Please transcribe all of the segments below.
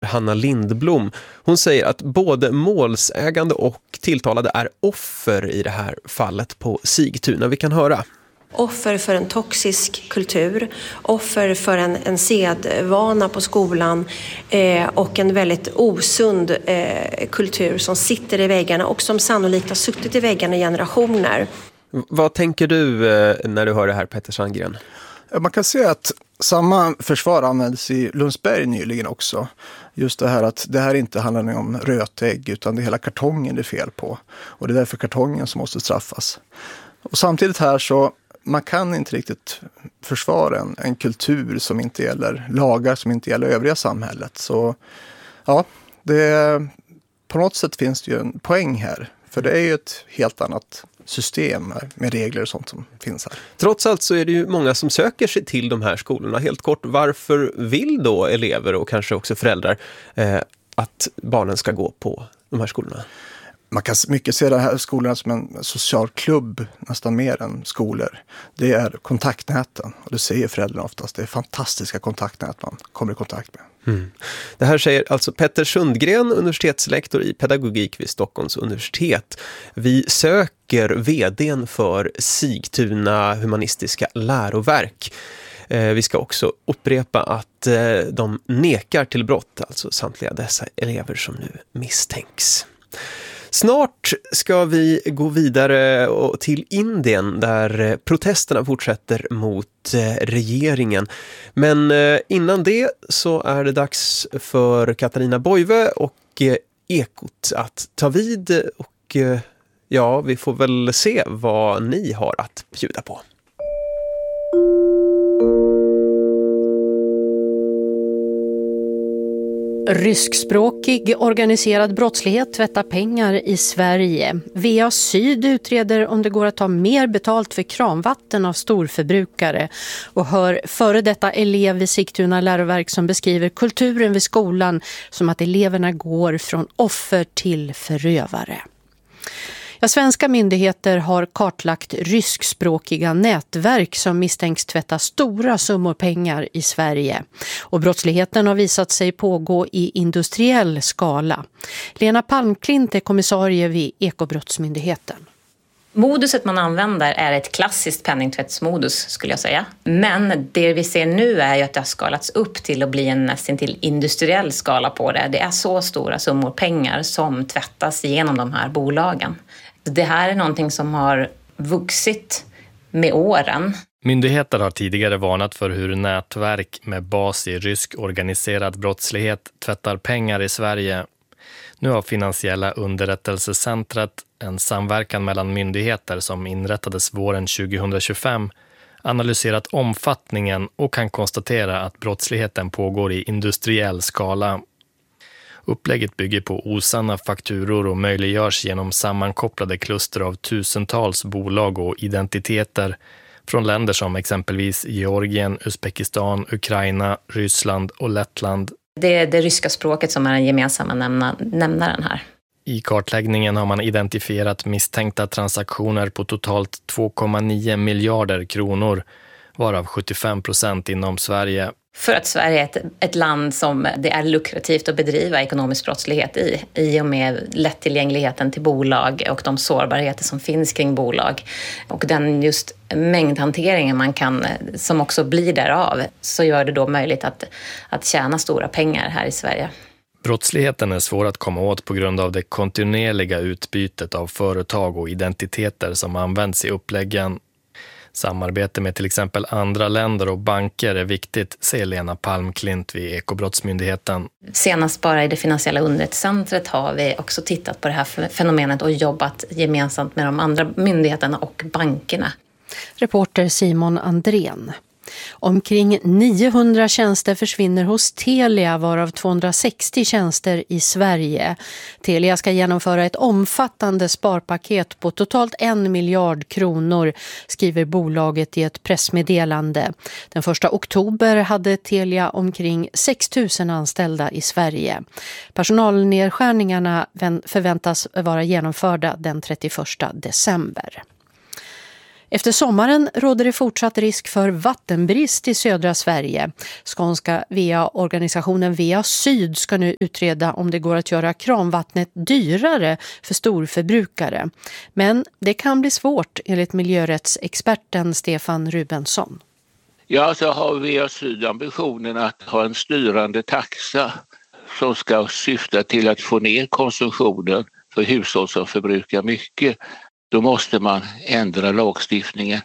Hanna Lindblom. Hon säger att både målsägande och tilltalade är offer i det här fallet på Sigtuna. Vi kan höra. Offer för en toxisk kultur, offer för en sedvana på skolan och en väldigt osund kultur som sitter i väggarna och som sannolikt har suttit i väggarna i generationer. Vad tänker du när du hör det här, Petter Sandgren? Man kan se att samma försvar används i Lundsberg nyligen också. Just det här att det här inte handlar om rötägg utan det är hela kartongen det är fel på. Och det är därför kartongen som måste straffas. Och samtidigt här så man kan inte riktigt försvara en kultur som inte gäller lagar som inte gäller övriga samhället. Så ja, på något sätt finns det ju en poäng här. För det är ju ett helt annat system med regler och sånt som finns här. Trots allt så är det ju många som söker sig till de här skolorna. Helt kort, varför vill då elever och kanske också föräldrar att barnen ska gå på de här skolorna? Man kan mycket se de här skolorna som en social klubb, nästan mer än skolor. Det är kontaktnäten och det säger föräldrarna oftast. Det är fantastiska kontaktnät man kommer i kontakt med. Mm. Det här säger alltså Petter Sundgren, universitetslektor i pedagogik vid Stockholms universitet. Vi söker vd:n för Sigtuna humanistiska läroverk. Vi ska också upprepa att de nekar till brott, alltså samtliga dessa elever som nu misstänks. Snart ska vi gå vidare till Indien där protesterna fortsätter mot regeringen. Men innan det så är det dags för Katarina Boive och Ekot att ta vid och ja, vi får väl se vad ni har att bjuda på. Ryskspråkig organiserad brottslighet tvättar pengar i Sverige. VA Syd utreder om det går att ta mer betalt för kranvatten av storförbrukare och hör före detta elev vid Sigtuna läroverk som beskriver kulturen vid skolan som att eleverna går från offer till förövare. Ja, svenska myndigheter har kartlagt ryskspråkiga nätverk som misstänks tvätta stora summor pengar i Sverige. Och brottsligheten har visat sig pågå i industriell skala. Lena Palmklint är kommissarie vid Ekobrottsmyndigheten. Moduset man använder är ett klassiskt penningtvättsmodus skulle jag säga. Men det vi ser nu är ju att det har skalats upp till att bli en nästan till industriell skala på det. Det är så stora summor pengar som tvättas genom de här bolagen. Det här är någonting som har vuxit med åren. Myndigheter har tidigare varnat för hur nätverk med bas i rysk organiserad brottslighet tvättar pengar i Sverige. Nu har Finansiella underrättelsecentret, en samverkan mellan myndigheter som inrättades våren 2025, analyserat omfattningen och kan konstatera att brottsligheten pågår i industriell skala. Upplägget bygger på osanna fakturor och möjliggörs genom sammankopplade kluster av tusentals bolag och identiteter från länder som exempelvis Georgien, Uzbekistan, Ukraina, Ryssland och Lettland. Det är det ryska språket som är den gemensamma nämnaren här. I kartläggningen har man identifierat misstänkta transaktioner på totalt 2,9 miljarder kronor, varav 75% inom Sverige. För att Sverige är ett land som det är lukrativt att bedriva ekonomisk brottslighet i och med lättillgängligheten till bolag och de sårbarheter som finns kring bolag. Och den just mängdhanteringen man kan, som också blir därav, så gör det då möjligt att tjäna stora pengar här i Sverige. Brottsligheten är svår att komma åt på grund av det kontinuerliga utbytet av företag och identiteter som används i uppläggen. Samarbete med till exempel andra länder och banker är viktigt, säger Lena Palmklint vid Ekobrottsmyndigheten. Senast bara i det Finansiella underrättelsecentret har vi också tittat på det här fenomenet och jobbat gemensamt med de andra myndigheterna och bankerna. Reporter Simon Andrén. Omkring 900 tjänster försvinner hos Telia, varav 260 tjänster i Sverige. Telia ska genomföra ett omfattande sparpaket på totalt 1 miljard kronor, skriver bolaget i ett pressmeddelande. Den 1 oktober hade Telia omkring 6 000 anställda i Sverige. Personalnedskärningarna förväntas vara genomförda den 31 december. Efter sommaren råder det fortsatt risk för vattenbrist i södra Sverige. Skånska VA-organisationen VA Syd ska nu utreda om det går att göra kranvattnet dyrare för storförbrukare. Men det kan bli svårt enligt miljörättsexperten Stefan Rubensson. Ja, så har VA Syd ambitionen att ha en styrande taxa som ska syfta till att få ner konsumtionen för hushåll som förbrukar mycket. Då måste man ändra lagstiftningen.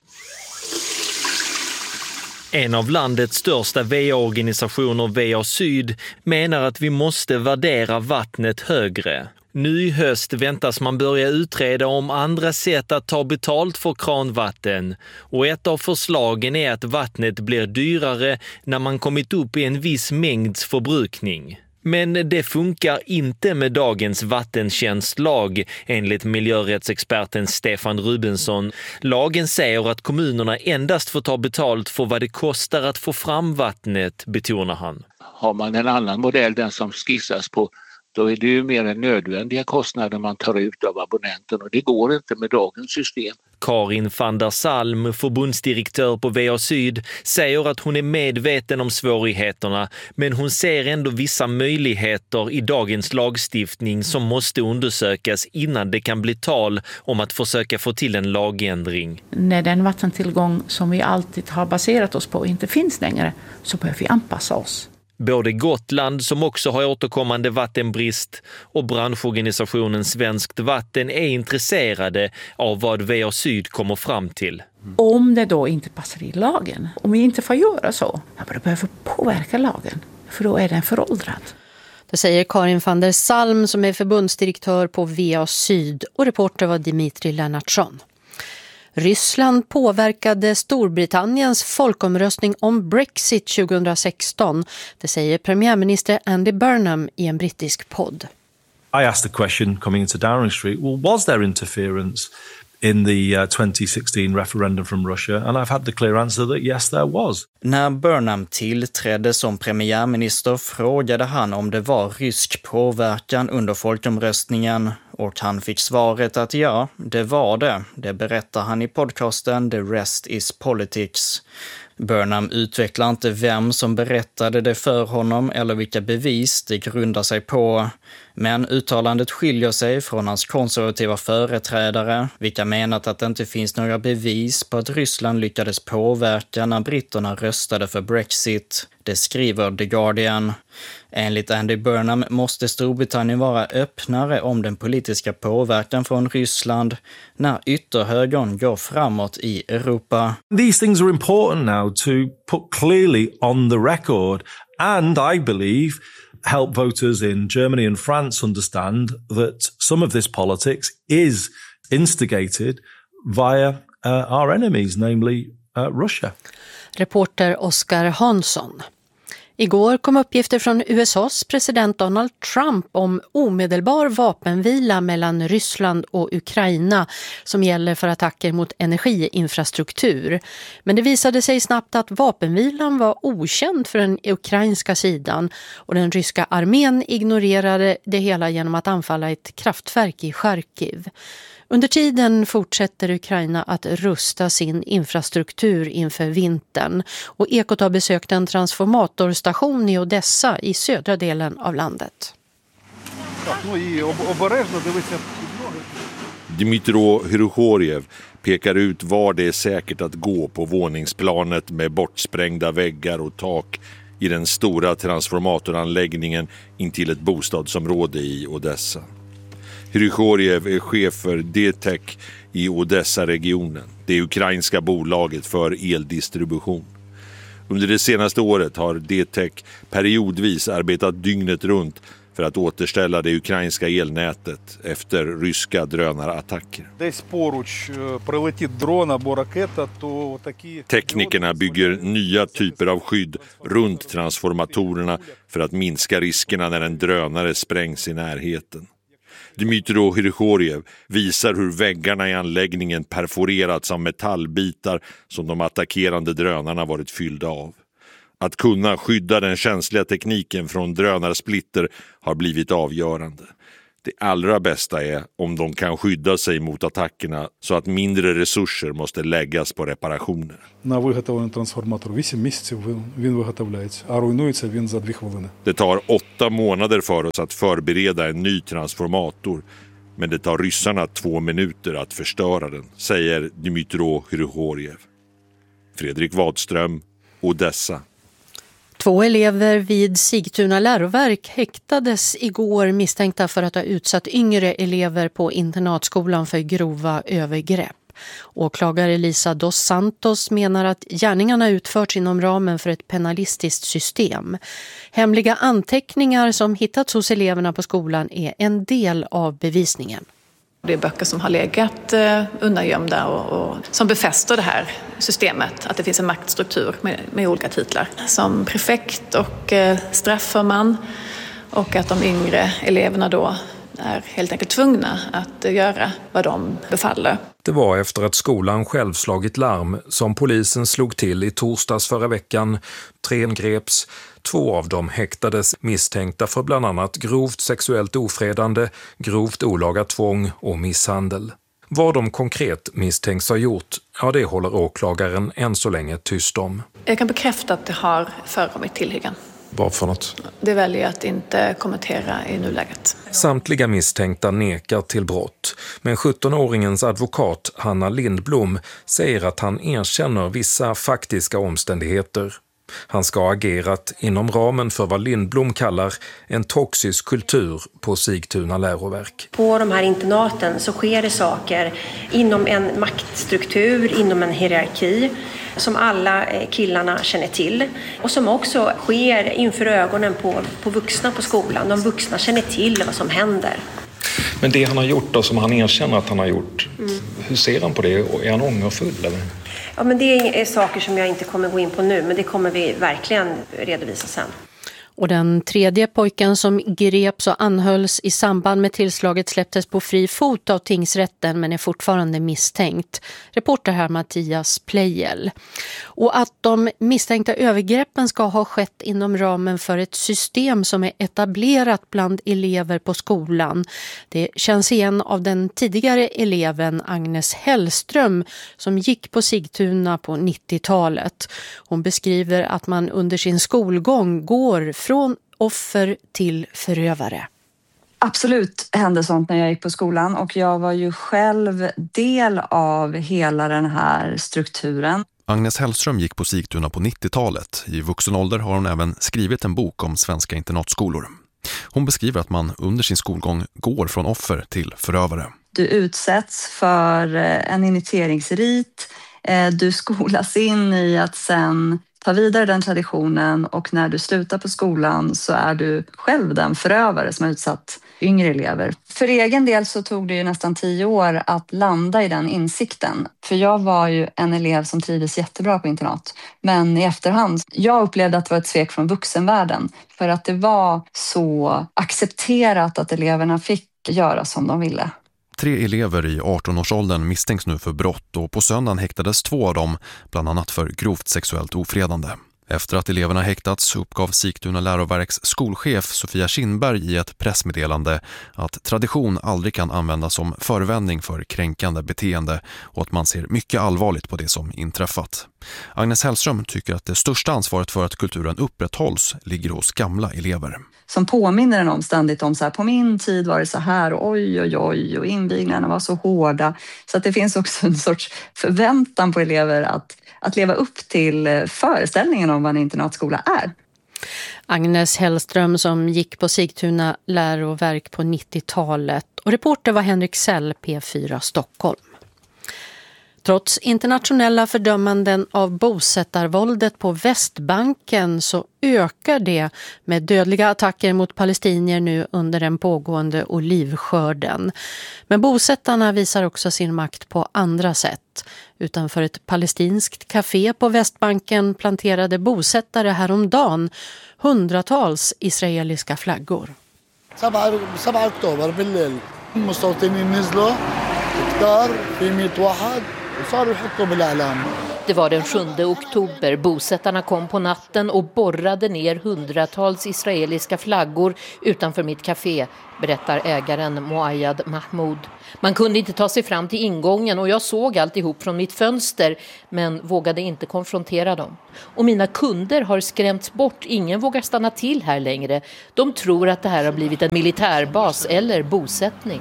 En av landets största VA-organisationer, VA Syd, menar att vi måste värdera vattnet högre. Nu i höst väntas man börja utreda om andra sätt att ta betalt för kranvatten. Och ett av förslagen är att vattnet blir dyrare när man kommit upp i en viss mängds förbrukning. Men det funkar inte med dagens vattentjänstlag, enligt miljörättsexperten Stefan Rubensson. Lagen säger att kommunerna endast får ta betalt för vad det kostar att få fram vattnet, betonar han. Har man en annan modell, den som skissas på, då är det ju mer än nödvändiga kostnader man tar ut av abonnenten och det går inte med dagens system. Karin van der Salm, förbundsdirektör på VA Syd, säger att hon är medveten om svårigheterna, men hon ser ändå vissa möjligheter i dagens lagstiftning som måste undersökas innan det kan bli tal om att försöka få till en lagändring. När den vattentillgång som vi alltid har baserat oss på inte finns längre så behöver vi anpassa oss. Både Gotland, som också har återkommande vattenbrist, och branschorganisationen Svenskt Vatten är intresserade av vad VA Syd kommer fram till. Om det då inte passar i lagen, om vi inte får göra så, då behöver påverka lagen, för då är den föråldrad. Det säger Karin van der Salm som är förbundsdirektör på VA Syd, och reporter var Dimitri Lennartsson. Ryssland påverkade Storbritanniens folkomröstning om Brexit 2016. Det säger premiärminister Andy Burnham i en brittisk podd. I asked the question coming into Downing Street, well, was there interference in the 2016 referendum from Russia? And I've had the clear answer that yes, there was. När Burnham tillträdde som premiärminister frågade han om det var rysk påverkan under folkomröstningen och han fick svaret att ja, det var det. Det berättar han i podcasten The Rest is Politics. Burnham utvecklar inte vem som berättade det för honom eller vilka bevis det grundar sig på. Men uttalandet skiljer sig från hans konservativa företrädare, vilka menat att det inte finns några bevis på att Ryssland lyckades påverka när britterna röstade för Brexit. Det skriver The Guardian. Enligt Andy Burnham måste Storbritannien vara öppnare om den politiska påverkan från Ryssland när ytterhögern går framåt i Europa. These things are important now to put clearly on the record and I believe help voters in Germany and France understand that some of this politics is instigated via our enemies, namely Russia. Reporter Oskar Hansson. Igår kom uppgifter från USAs president Donald Trump om omedelbar vapenvila mellan Ryssland och Ukraina som gäller för attacker mot energiinfrastruktur. Men det visade sig snabbt att vapenvilan var okänd för den ukrainska sidan och den ryska armén ignorerade det hela genom att anfalla ett kraftverk i Charkiv. Under tiden fortsätter Ukraina att rusta sin infrastruktur inför vintern och Ekot har besökt en transformatorstation i Odessa i södra delen av landet. Dmytro Hrykhorev pekar ut var det är säkert att gå på våningsplanet med bortsprängda väggar och tak i den stora transformatoranläggningen intill ett bostadsområde i Odessa. Hrykhorev är chef för DTEC i Odessa-regionen, det ukrainska bolaget för eldistribution. Under det senaste året har DTEC periodvis arbetat dygnet runt för att återställa det ukrainska elnätet efter ryska drönarattacker. Teknikerna bygger nya typer av skydd runt transformatorerna för att minska riskerna när en drönare sprängs i närheten. Dmytro Hrykhorev visar hur väggarna i anläggningen perforerats av metallbitar som de attackerande drönarna varit fyllda av. Att kunna skydda den känsliga tekniken från drönarsplitter har blivit avgörande. Det allra bästa är om de kan skydda sig mot attackerna så att mindre resurser måste läggas på reparationer. На виготовлений трансформатор 8 місяців він виготовляється, а руйнується він за 2 хвилини. Det tar 8 månader för oss att förbereda en ny transformator, men det tar ryssarna 2 minuter att förstöra den, säger Dmytro Hrigorjev. Fredrik Wadström, Odessa. 2 elever vid Sigtuna läroverk häktades igår misstänkta för att ha utsatt yngre elever på internatskolan för grova övergrepp. Åklagare Lisa dos Santos menar att gärningarna utförts inom ramen för ett penalistiskt system. Hemliga anteckningar som hittats hos eleverna på skolan är en del av bevisningen. Det är böcker som har legat undangömda och som befäster det här systemet, att det finns en maktstruktur med olika titlar. Som prefekt och strafförman, och att de yngre eleverna då är helt enkelt tvungna att göra vad de befaller. Det var efter att skolan själv slagit larm som polisen slog till i torsdags förra veckan. 3 greps, 2 av dem häktades misstänkta för bland annat grovt sexuellt ofredande, grovt olaga tvång och misshandel. Vad de konkret misstänks ha gjort, ja, det håller åklagaren än så länge tyst om. Jag kan bekräfta att det har förekommit tillhyggen. Vad för något? Det väljer jag att inte kommentera i nuläget. Samtliga misstänkta nekar till brott, men 17-åringens advokat Hanna Lindblom säger att han erkänner vissa faktiska omständigheter. Han ska ha agerat inom ramen för vad Lindblom kallar en toxisk kultur på Sigtuna läroverk. På de här internaten så sker det saker inom en maktstruktur, inom en hierarki som alla killarna känner till och som också sker inför ögonen på vuxna på skolan. De vuxna känner till vad som händer. Men det han har gjort då, som han erkänner att han har gjort, hur ser han på det? Är han ångerfull eller? Ja, men det är saker som jag inte kommer gå in på nu, men det kommer vi verkligen redovisa sen. Och den 3:e pojken som greps och anhölls i samband med tillslaget släpptes på fri fot av tingsrätten men är fortfarande misstänkt. Reporter här Mattias Plejel. Och att de misstänkta övergreppen ska ha skett inom ramen för ett system som är etablerat bland elever på skolan. Det känns igen av den tidigare eleven Agnes Hellström som gick på Sigtuna på 90-talet. Hon beskriver att man under sin skolgång går från offer till förövare. Absolut hände sånt när jag gick på skolan och jag var ju själv del av hela den här strukturen. Agnes Hellström gick på Sigtuna på 90-talet. I vuxen ålder har hon även skrivit en bok om svenska internatskolor. Hon beskriver att man under sin skolgång går från offer till förövare. Du utsätts för en initieringsrit. Du skolas in i att sen ta vidare den traditionen och när du slutar på skolan så är du själv den förövare som har utsatt yngre elever. För egen del så tog det ju nästan 10 år att landa i den insikten. För jag var ju en elev som trivdes jättebra på internat. Men i efterhand, jag upplevde att det var ett svek från vuxenvärlden. För att det var så accepterat att eleverna fick göra som de ville. 3 elever i 18-årsåldern misstänks nu för brott och på söndagen häktades 2 av dem, bland annat för grovt sexuellt ofredande. Efter att eleverna häktats uppgav Sigtuna läroverks skolchef Sofia Kindberg i ett pressmeddelande att tradition aldrig kan användas som förevändning för kränkande beteende och att man ser mycket allvarligt på det som inträffat. Agnes Hellström tycker att det största ansvaret för att kulturen upprätthålls ligger hos gamla elever. Som påminner en om ständigt om så här, på min tid var det så här, oj och invigningarna var så hårda. Så att det finns också en sorts förväntan på elever att leva upp till föreställningen om vad en internatskola är. Agnes Hellström som gick på Sigtuna läroverk på 90-talet och reporter var Henrik Sell, P4 Stockholm. Trots internationella fördömanden av bosättarvåldet på Västbanken så ökar det med dödliga attacker mot palestinier nu under den pågående olivskörden. Men bosättarna visar också sin makt på andra sätt. Utanför ett palestinskt café på Västbanken planterade bosättare häromdagen hundratals israeliska flaggor. 7 oktober بالليل المستوطنين نزلوا كتار في 100 واحد Det var den 7 oktober. Bosättarna kom på natten och borrade ner hundratals israeliska flaggor utanför mitt café, berättar ägaren Moayad Mahmoud. Man kunde inte ta sig fram till ingången och jag såg alltihop från mitt fönster men vågade inte konfrontera dem. Och mina kunder har skrämts bort. Ingen vågar stanna till här längre. De tror att det här har blivit en militärbas eller bosättning.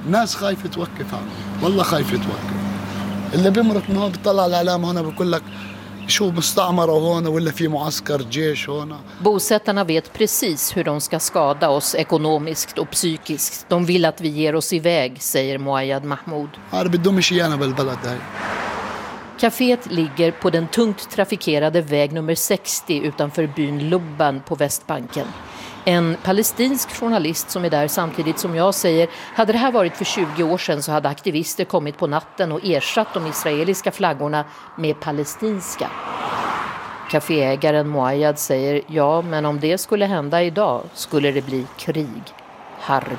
اللي بيمرق من هون بيطلع على الإعلام هنا بيقول لك شو مستعمرة هون ولا في معسكر جيش هون. Bosättarna vet precis hur de ska skada oss ekonomiskt och psykiskt. De vill att vi ger oss iväg, säger Moayad Mahmoud. Caféet ligger på den tungt trafikerade väg nummer 60 utanför byn Lubban på Västbanken. En palestinsk journalist som är där samtidigt som jag säger, hade det här varit för 20 år sedan så hade aktivister kommit på natten och ersatt de israeliska flaggorna med palestinska. Caféägaren Moayad säger, ja men om det skulle hända idag skulle det bli krig. Harb.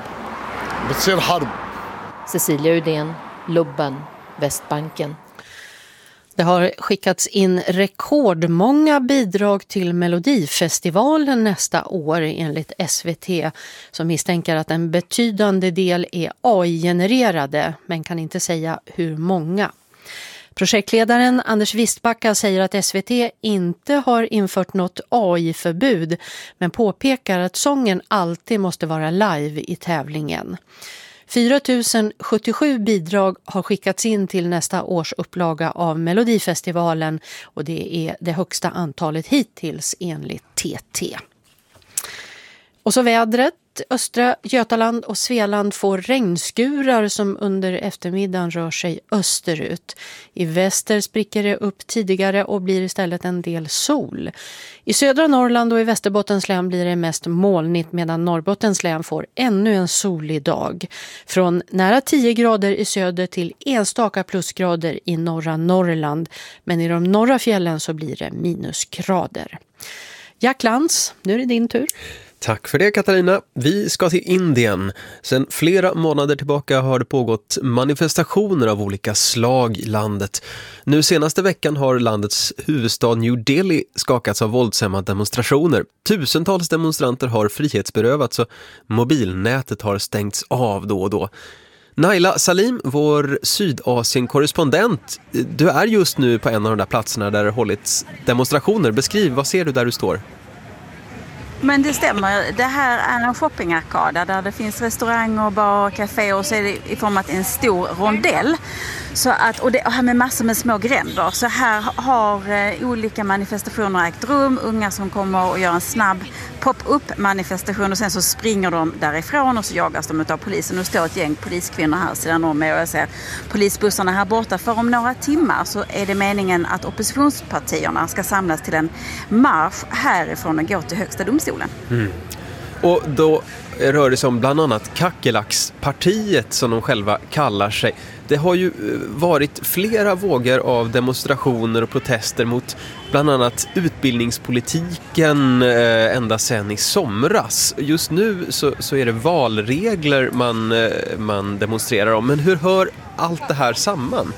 Cecilia Udén, Lubban, Västbanken. Det har skickats in rekordmånga bidrag till Melodifestivalen nästa år enligt SVT, som misstänker att en betydande del är AI-genererade men kan inte säga hur många. Projektledaren Anders Wistbacka säger att SVT inte har infört något AI-förbud men påpekar att sången alltid måste vara live i tävlingen. 4077 bidrag har skickats in till nästa års upplaga av Melodifestivalen och det är det högsta antalet hittills enligt TT. Och så vädret. Östra Götaland och Svealand får regnskurar som under eftermiddagen rör sig österut. I väster spricker det upp tidigare och blir istället en del sol. I södra Norrland och i Västerbottens län blir det mest molnigt medan Norrbottens län får ännu en solig dag. Från nära 10 grader i söder till enstaka plusgrader i norra Norrland. Men i de norra fjällen så blir det minusgrader. Jack Lantz, nu är det din tur. Tack för det Katarina. Vi ska till Indien. Sedan flera månader tillbaka har det pågått manifestationer av olika slag i landet. Nu senaste veckan har landets huvudstad New Delhi skakats av våldsamma demonstrationer. Tusentals demonstranter har frihetsberövats och mobilnätet har stängts av då och då. Naila Salim, vår Sydasien-korrespondent, du är just nu på en av de där platserna där det hållits demonstrationer. Beskriv, vad ser du där du står? Men det stämmer. Det här är en shoppingarkad där det finns restauranger, bar, café och så är det i form av en stor rondell. Så att, och här med massor med små gränder. Så här har olika manifestationer ägt rum. Unga som kommer och gör en snabb pop-up manifestation och sen så springer de därifrån och så jagas de av polisen. Nu står ett gäng poliskvinnor här sedan om och jag ser polisbussarna här borta. För om några timmar så är det meningen att oppositionspartierna ska samlas till en marsch härifrån och gå till högsta domstolen. Mm. Och då rör det sig om bland annat Kackelackspartiet som de själva kallar sig. Det har ju varit flera vågor av demonstrationer och protester mot bland annat utbildningspolitiken ända sedan i somras. Just nu så är det valregler man demonstrerar om. Men hur hör allt det här samman?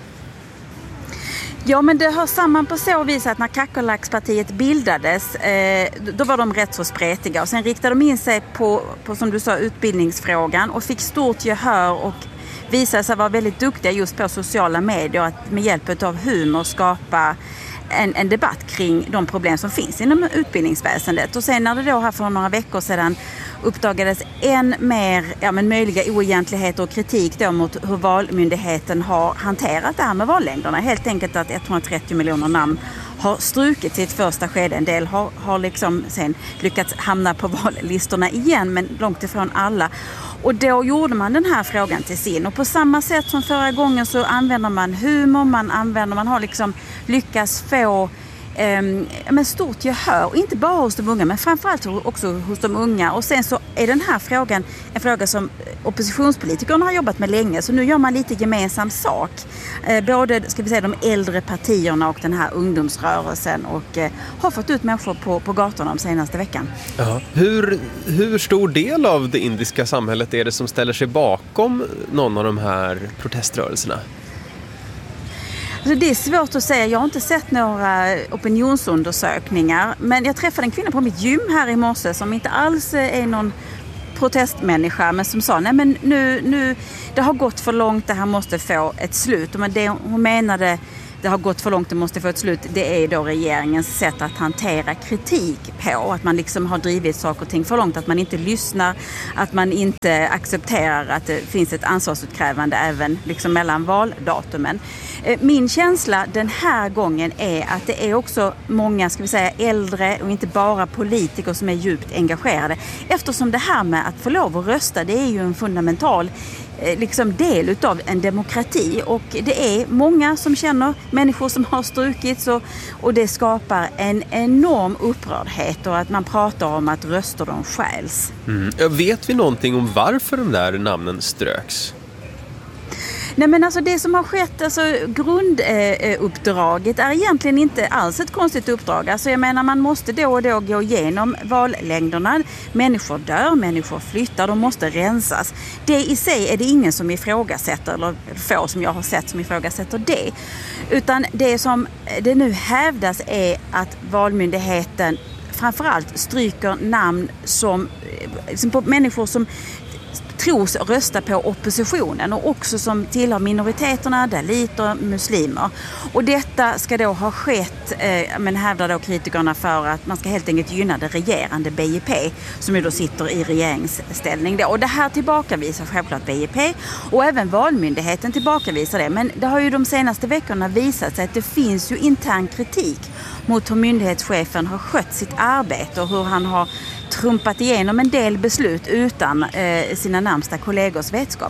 Ja, men det hör samman på så vis att när Kackelackspartiet bildades, då var de rätt så spretiga. Och sen riktade de in sig på som du sa, utbildningsfrågan och fick stort gehör och visade sig vara väldigt duktiga just på sociala medier att med hjälp av humor skapa en debatt kring de problem som finns inom utbildningsväsendet. Och sen när det då här för några veckor sedan uppdagades än mer möjliga oegentligheter och kritik då mot hur Valmyndigheten har hanterat det här med vallängderna. Helt enkelt att 130 miljoner namn har strukit sitt första skede. En del har liksom sen lyckats hamna på vallistorna igen, men långt ifrån alla. Och då gjorde man den här frågan till sin. Och på samma sätt som förra gången så använder man humor, man har liksom lyckats få stort gehör. Och inte bara hos de unga, men framförallt också hos de unga. Och sen så är den här frågan en fråga som oppositionspolitikerna har jobbat med länge. Så nu gör man lite gemensam sak. Både de äldre partierna och den här ungdomsrörelsen. Och har fått ut människor på gatorna de senaste veckan. Ja. Hur stor del av det indiska samhället är det som ställer sig bakom någon av de här proteströrelserna? Alltså det är svårt att säga. Jag har inte sett några opinionsundersökningar. Men jag träffade en kvinna på mitt gym här i morse som inte alls är någon protestmänniska, men som sa nej men nu det har gått för långt, det här måste få ett slut. Men det hon menade, det har gått för långt, det måste få ett slut, det är då regeringens sätt att hantera kritik på. Att man liksom har drivit saker och ting för långt, att man inte lyssnar, att man inte accepterar att det finns ett ansvarsutkrävande även liksom mellan valdatumen. Min känsla den här gången är att det är också många, ska vi säga, äldre och inte bara politiker som är djupt engagerade. Eftersom det här med att få lov att rösta, det är ju en fundamental liksom del utav en demokrati, och det är många som känner människor som har strukits och det skapar en enorm upprördhet och att man pratar om att röster de stjäls. Vet vi någonting om varför de där namnen ströks? Nej, men alltså det som har skett, alltså grunduppdraget är egentligen inte alls ett konstigt uppdrag. Alltså jag menar, man måste då och då gå igenom vallängderna. Människor dör, människor flyttar, de måste rensas. Det i sig är det ingen som ifrågasätter, eller få som jag har sett som ifrågasätter det. Utan det som det nu hävdas är att valmyndigheten framförallt stryker namn som på människor som tros rösta på oppositionen och också som tillhör minoriteterna, daliter, muslimer. Och detta ska då ha skett, men hävdar då kritikerna, för att man ska helt enkelt gynna det regerande BIP som ju då sitter i regeringsställning då. Och det här tillbakavisar självklart BIP och även valmyndigheten tillbakavisar det. Men det har ju de senaste veckorna visat sig att det finns ju intern kritik mot hur myndighetschefen har skött sitt arbete och hur han har trumpat igenom en del beslut utan sina närmsta kollegors vetskap.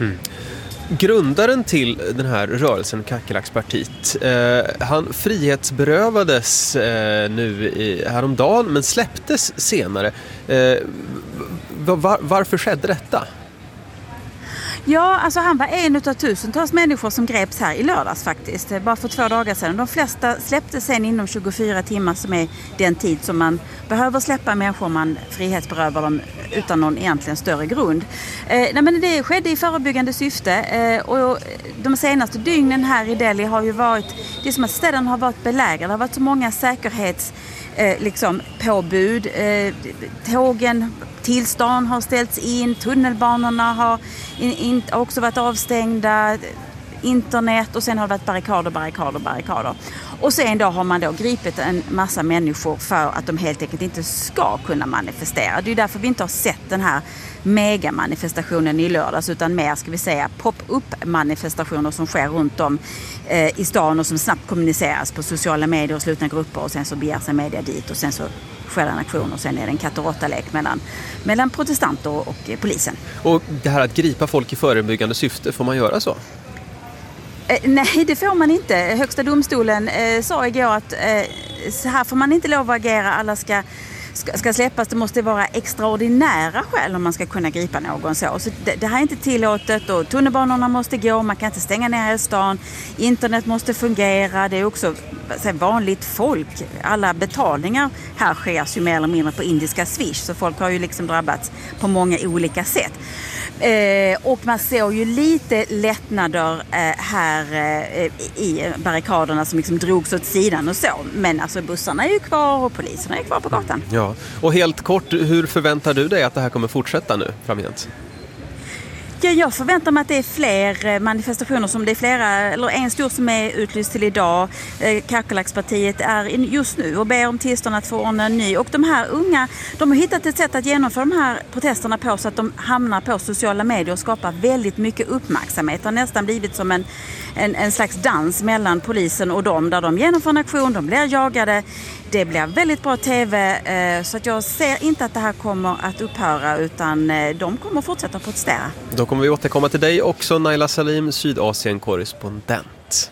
Grundaren till den här rörelsen, Kackerlackspartiet, han frihetsberövades häromdagen men släpptes senare. Varför skedde detta? Ja, alltså han var en av tusentals människor som greps här i lördags faktiskt. Bara för 2 dagar sedan. De flesta släpptes sen inom 24 timmar som är den tid som man behöver släppa människor, man frihetsberövar dem utan någon egentligen större grund. Nej, men det skedde i förebyggande syfte och de senaste dygnen här i Delhi har ju varit, det är som att städerna har varit belägrade. Det har varit så många påbud. Tågen till stan har ställts in, tunnelbanorna har också varit avstängda, internet, och sen har det varit barrikader. Och sen då har man då gripit en massa människor för att de helt enkelt inte ska kunna manifestera. Det är därför vi inte har sett den här megamanifestationen i lördags, utan mer, ska vi säga, pop-up-manifestationer som sker runt om i stan och som snabbt kommuniceras på sociala medier och slutna grupper, och sen så begär sig media dit och sen så sker en aktion och sen är det en katt och råtta-lek mellan protestanter och polisen. Och det här att gripa folk i förebyggande syfte, får man göra så? Nej, det får man inte. Högsta domstolen sa igår att så här får man inte lov att agera. Alla ska släppas. Det måste vara extraordinära skäl om man ska kunna gripa någon så det här är inte tillåtet, och tunnelbanorna måste gå, man kan inte stänga ner i stan, internet måste fungera, det är också vanligt folk. Alla betalningar här sker ju mer eller mindre på indiska Swish, så folk har ju liksom drabbats på många olika sätt. Och man ser ju lite lättnader här i barrikaderna som liksom drogs åt sidan och så. Men alltså bussarna är ju kvar och poliserna är kvar på gatan. Ja, och helt kort, hur förväntar du dig att det här kommer fortsätta nu framgent? Ja, jag förväntar mig att det är fler manifestationer, som det är flera, eller en stor som är utlyst till idag. Kackerlackspartiet är just nu och ber om tillstånd att få ordna en ny. Och de här unga, de har hittat ett sätt att genomföra de här protesterna på så att de hamnar på sociala medier och skapar väldigt mycket uppmärksamhet. Det har nästan blivit som en slags dans mellan polisen och dem, där de genomför en aktion, de blir jagade. Det blir väldigt bra tv, så att jag ser inte att det här kommer att upphöra, utan de kommer fortsätta protestera. Då kommer vi återkomma till dig också, Naila Salim, Sydasien-korrespondent.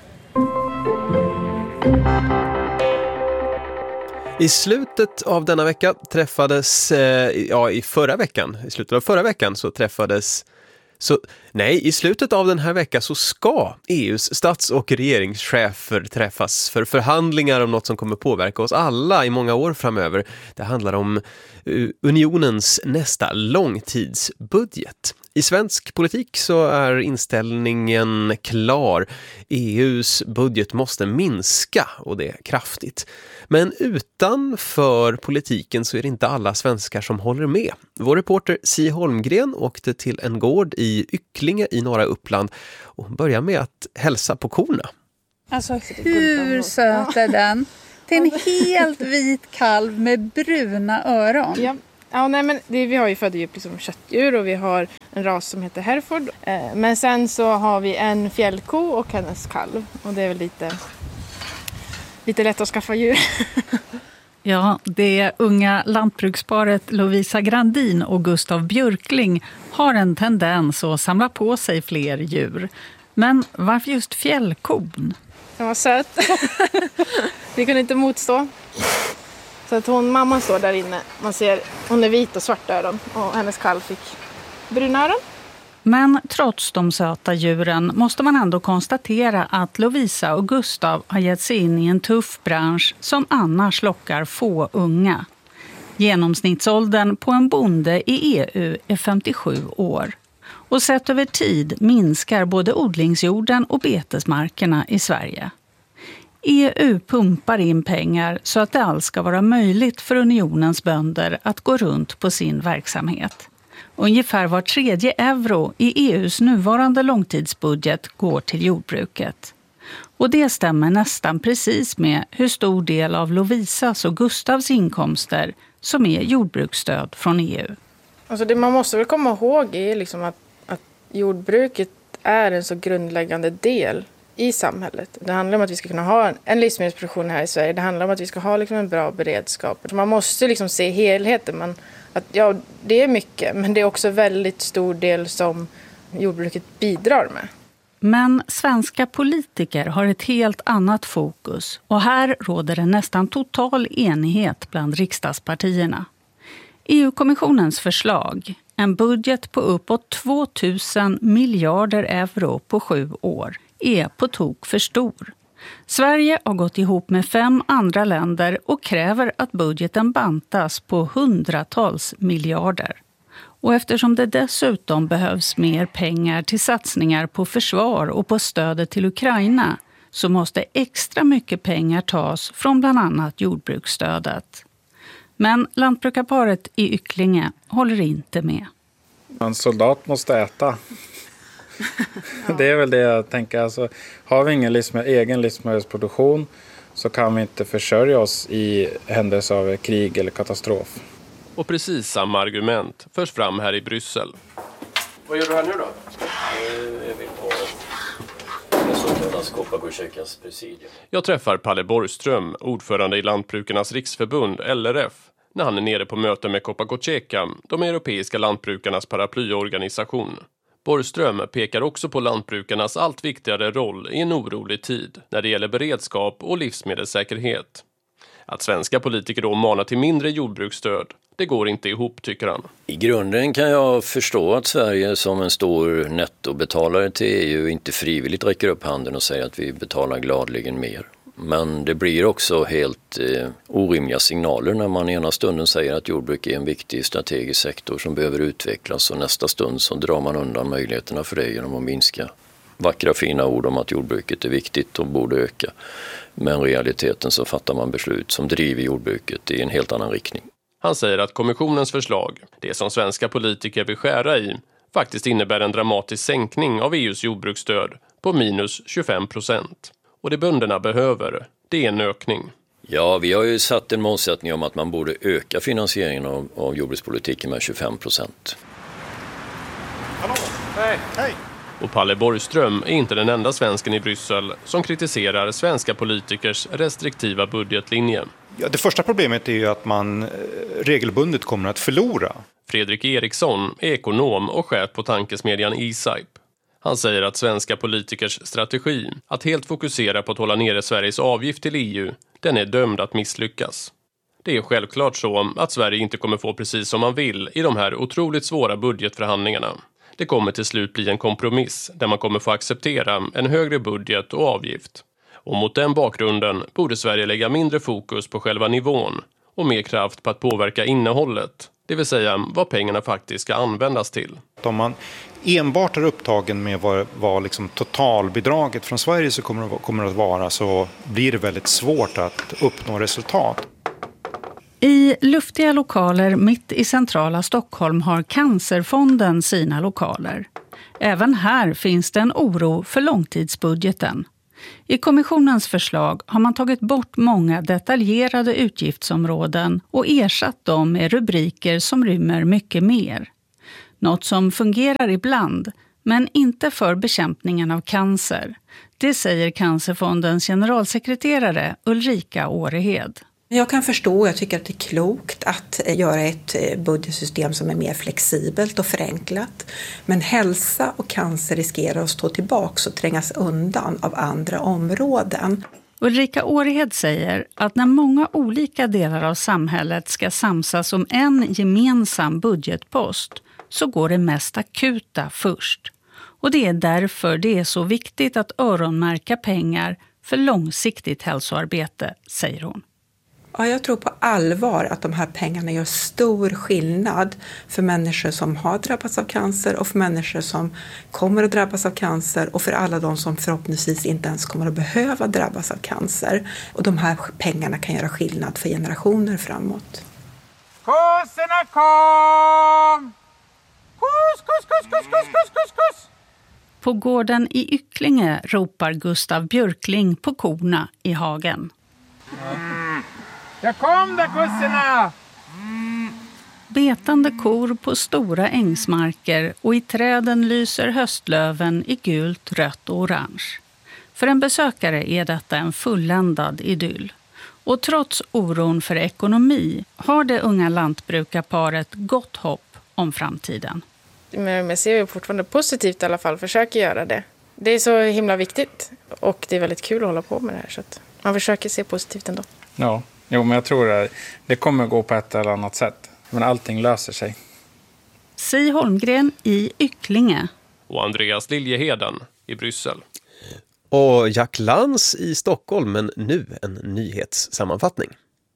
I slutet av denna vecka träffades, i slutet av förra veckan så träffades i slutet av den här veckan så ska EUs stats- och regeringschefer träffas för förhandlingar om något som kommer påverka oss alla i många år framöver. Det handlar om unionens nästa långtidsbudget. I svensk politik så är inställningen klar. EUs budget måste minska och det kraftigt. Men utanför politiken så är det inte alla svenskar som håller med. Vår reporter Si Holmgren åkte till en gård i Ycklinge i norra Uppland och börjar med att hälsa på korna. Alltså hur söt är den? Det är en helt vit kalv med bruna öron. Ja, nej, men vi har ju föddedjur liksom köttdjur och vi har en ras som heter Hereford. Men sen så har vi en fjällko och hennes kalv. Och det är väl lite lätt att skaffa djur. Ja, det unga lantbruksparet Lovisa Grandin och Gustav Björkling har en tendens att samla på sig fler djur. Men varför just fjällkon? Den var söt. Vi kunde inte motstå. Så att mamman står där inne. Man ser, hon är vit och svart öron. Och hennes kalv fick bruna öron. Men trots de söta djuren måste man ändå konstatera att Lovisa och Gustav har gett sig in i en tuff bransch som annars lockar få unga. Genomsnittsåldern på en bonde i EU är 57 år. Och sett över tid minskar både odlingsjorden och betesmarkerna i Sverige. EU pumpar in pengar så att det alls ska vara möjligt för unionens bönder att gå runt på sin verksamhet. Ungefär var 3:e euro i EUs nuvarande långtidsbudget går till jordbruket. Och det stämmer nästan precis med hur stor del av Lovisas och Gustavs inkomster som är jordbruksstöd från EU. Alltså det man måste väl komma ihåg är liksom att jordbruket är en så grundläggande del i samhället. Det handlar om att vi ska kunna ha en livsmedelsproduktion här i Sverige. Det handlar om att vi ska ha liksom en bra beredskap. Man måste liksom se helheten. Det är mycket, men det är också väldigt stor del som jordbruket bidrar med. Men svenska politiker har ett helt annat fokus och här råder det nästan total enighet bland riksdagspartierna. EU-kommissionens förslag, en budget på uppåt 2000 miljarder euro på 7 år, är på tok för stor. Sverige har gått ihop med 5 andra länder och kräver att budgeten bantas på hundratals miljarder. Och eftersom det dessutom behövs mer pengar till satsningar på försvar och på stödet till Ukraina så måste extra mycket pengar tas från bland annat jordbruksstödet. Men lantbrukarparet i Ycklinge håller inte med. En soldat måste äta. Det är väl det jag tänker. Alltså, har vi ingen egen livsmedelsproduktion så kan vi inte försörja oss i händelse av krig eller katastrof. Och precis samma argument förs fram här i Bryssel. Vad gör du här nu då? Jag vill på Koppargårdskyrkans presidium. Jag träffar Palle Borgström, ordförande i Lantbrukarnas riksförbund, LRF, när han är nere på möte med Koppargårdskyrkan, de europeiska lantbrukarnas paraplyorganisation. Borgström pekar också på lantbrukarnas allt viktigare roll i en orolig tid när det gäller beredskap och livsmedelssäkerhet. Att svenska politiker då manar till mindre jordbruksstöd, det går inte ihop, tycker han. I grunden kan jag förstå att Sverige som en stor nettobetalare till EU inte frivilligt räcker upp handen och säger att vi betalar gladligen mer. Men det blir också helt orimliga signaler när man ena stunden säger att jordbruk är en viktig strategisk sektor som behöver utvecklas och nästa stund så drar man undan möjligheterna för det genom att minska. Vackra fina ord om att jordbruket är viktigt och borde öka. Men i realiteten så fattar man beslut som driver jordbruket i en helt annan riktning. Han säger att kommissionens förslag, det som svenska politiker vill skära i, faktiskt innebär en dramatisk sänkning av EUs jordbruksstöd på minus 25%. Och det bönderna behöver, det är en ökning. Ja, vi har ju satt en målsättning om att man borde öka finansieringen av jordbrukspolitiken med 25%. Hallå, hej! Och Palle Borgström är inte den enda svensken i Bryssel som kritiserar svenska politikers restriktiva budgetlinje. Ja, det första problemet är ju att man regelbundet kommer att förlora. Fredrik Eriksson är ekonom och chef på tankesmedjan E-Sype. Han säger att svenska politikers strategi att helt fokusera på att hålla nere Sveriges avgift till EU, den är dömd att misslyckas. Det är självklart så att Sverige inte kommer få precis som man vill i de här otroligt svåra budgetförhandlingarna. Det kommer till slut bli en kompromiss där man kommer få acceptera en högre budget och avgift. Och mot den bakgrunden borde Sverige lägga mindre fokus på själva nivån och mer kraft på att påverka innehållet, det vill säga vad pengarna faktiskt ska användas till. Om man enbart är upptagen med vad liksom totalbidraget från Sverige så kommer att vara, så blir det väldigt svårt att uppnå resultat. I luftiga lokaler mitt i centrala Stockholm har Cancerfonden sina lokaler. Även här finns det en oro för långtidsbudgeten. I kommissionens förslag har man tagit bort många detaljerade utgiftsområden och ersatt dem med rubriker som rymmer mycket mer. Något som fungerar ibland, men inte för bekämpningen av cancer. Det säger Cancerfondens generalsekreterare Ulrika Årehed. Jag kan förstå och jag tycker att det är klokt att göra ett budgetsystem som är mer flexibelt och förenklat. Men hälsa och cancer riskerar att stå tillbaka och trängas undan av andra områden. Ulrika Årehed säger att när många olika delar av samhället ska samsas om en gemensam budgetpost så går det mest akuta först. Och det är därför det är så viktigt att öronmärka pengar för långsiktigt hälsoarbete, säger hon. Ja, jag tror på allvar att de här pengarna gör stor skillnad för människor som har drabbats av cancer och för människor som kommer att drabbas av cancer och för alla de som förhoppningsvis inte ens kommer att behöva drabbas av cancer. Och de här pengarna kan göra skillnad för generationer framåt. Kossorna kom! Kuss! På gården i Ycklinge ropar Gustav Björkling på korna i hagen. Jag kom där, kossorna! Betande kor på stora ängsmarker och i träden lyser höstlöven i gult, rött och orange. För en besökare är detta en fulländad idyll. Och trots oron för ekonomi har det unga lantbrukarparet gott hopp om framtiden. Men jag ser ju fortfarande positivt i alla fall, försöker göra det. Det är så himla viktigt och det är väldigt kul att hålla på med det här, så att man försöker se positivt ändå. Ja, men jag tror att det kommer gå på ett eller annat sätt. Men allting löser sig. Si Holmgren i Ycklinge. Och Andreas Liljeheden i Bryssel. Och Jack Lantz i Stockholm, men nu en nyhetssammanfattning.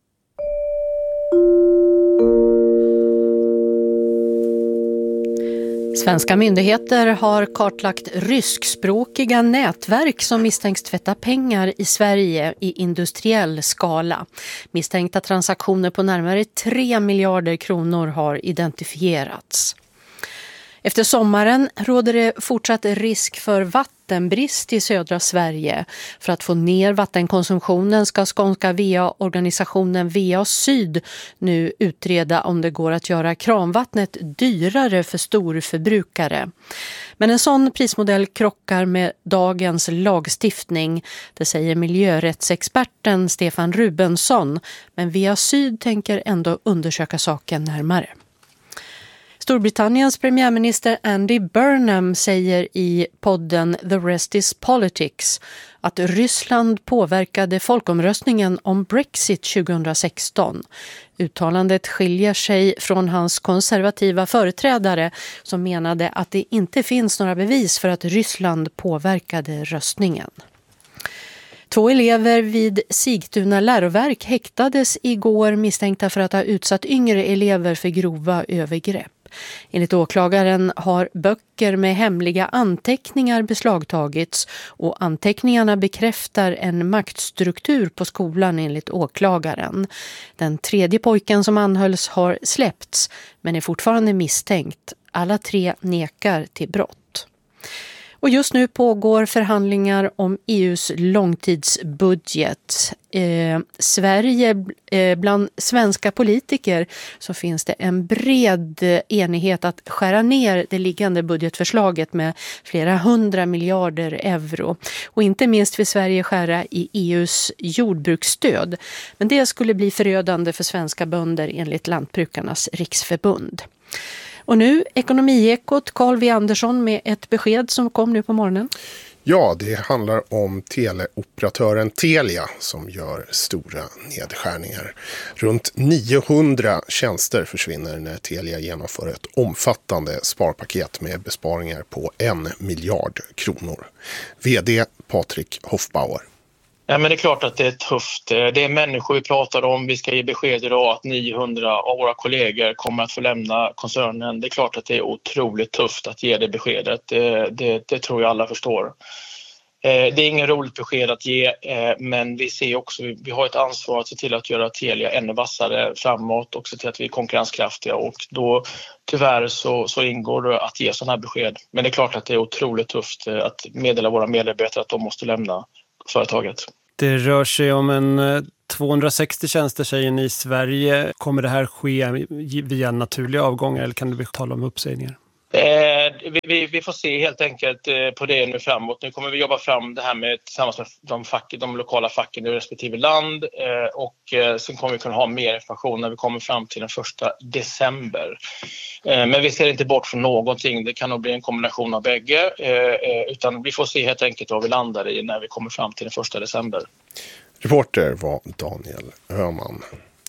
Svenska myndigheter har kartlagt ryskspråkiga nätverk som misstänks tvätta pengar i Sverige i industriell skala. Misstänkta transaktioner på närmare 3 miljarder kronor har identifierats. Efter sommaren råder det fortsatt risk för vattenbrist i södra Sverige. För att få ner vattenkonsumtionen ska skånska VA-organisationen VA Syd nu utreda om det går att göra kranvattnet dyrare för storförbrukare. Men en sån prismodell krockar med dagens lagstiftning, det säger miljörättsexperten Stefan Rubensson. Men VA Syd tänker ändå undersöka saken närmare. Storbritanniens premiärminister Andy Burnham säger i podden The Rest is Politics att Ryssland påverkade folkomröstningen om Brexit 2016. Uttalandet skiljer sig från hans konservativa företrädare som menade att det inte finns några bevis för att Ryssland påverkade röstningen. 2 elever vid Sigtuna läroverk häktades igår misstänkta för att ha utsatt yngre elever för grova övergrepp. Enligt åklagaren har böcker med hemliga anteckningar beslagtagits och anteckningarna bekräftar en maktstruktur på skolan enligt åklagaren. Den 3:e pojken som anhölls har släppts men är fortfarande misstänkt. Alla 3 nekar till brott. Och just nu pågår förhandlingar om EUs långtidsbudget. Bland svenska politiker så finns det en bred enighet att skära ner det liggande budgetförslaget med flera 100 miljarder euro. Och inte minst vill Sverige skära i EUs jordbruksstöd. Men det skulle bli förödande för svenska bönder enligt Lantbrukarnas riksförbund. Och nu Ekonomiekot, Carl V. Andersson med ett besked som kom nu på morgonen. Ja, det handlar om teleoperatören Telia som gör stora nedskärningar. Runt 900 tjänster försvinner när Telia genomför ett omfattande sparpaket med besparingar på 1 miljard kronor. VD Patrik Hoffbauer. Ja, men det är klart att det är tufft. Det är människor vi pratar om. Vi ska ge besked idag att 900 av våra kollegor kommer att få lämna koncernen. Det är klart att det är otroligt tufft att ge det beskedet. Det tror jag alla förstår. Det är ingen roligt besked att ge, men vi ser också, vi har ett ansvar att se till att göra Telia ännu vassare framåt och se till att vi är konkurrenskraftiga, och då tyvärr så ingår det att ge sådana här besked. Men det är klart att det är otroligt tufft att meddela våra medarbetare att de måste lämna företaget. Det rör sig om en 260 tjänster, säger ni, i Sverige. Kommer det här ske via naturliga avgångar eller kan det bli tal om uppsägningar? Vi får se helt enkelt på det nu framåt. Nu kommer vi jobba fram det här med tillsammans med de lokala facken i respektive land, och sen kommer vi kunna ha mer information när vi kommer fram till den 1 december. Men vi ser inte bort från någonting. Det kan nog bli en kombination av bägge, utan vi får se helt enkelt vad vi landar i när vi kommer fram till den 1 december. Reporter var Daniel Öhman.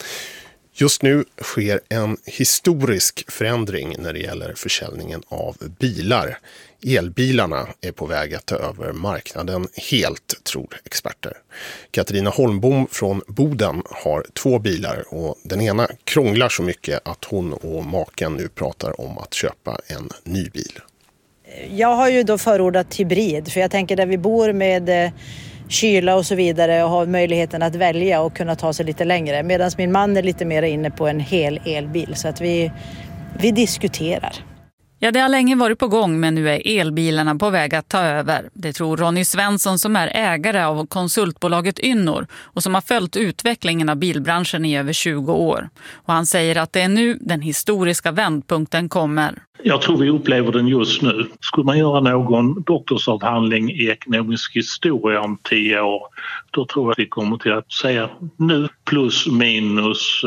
Just nu sker en historisk förändring när det gäller försäljningen av bilar. Elbilarna är på väg att ta över marknaden helt, tror experter. Katarina Holmbom från Boden har 2 bilar och den ena krånglar så mycket att hon och maken nu pratar om att köpa en ny bil. Jag har ju då förordat hybrid, för jag tänker där vi bor med kyla och så vidare och har möjligheten att välja och kunna ta sig lite längre. Medan min man är lite mer inne på en hel elbil, så att vi diskuterar. Ja, det har länge varit på gång, men nu är elbilarna på väg att ta över. Det tror Ronny Svensson som är ägare av konsultbolaget Ynnor och som har följt utvecklingen av bilbranschen i över 20 år. Och han säger att det är nu den historiska vändpunkten kommer. Jag tror vi upplever den just nu. Skulle man göra någon doktorsavhandling i ekonomisk historia om 10 år, då tror jag att vi kommer till att säga nu plus minus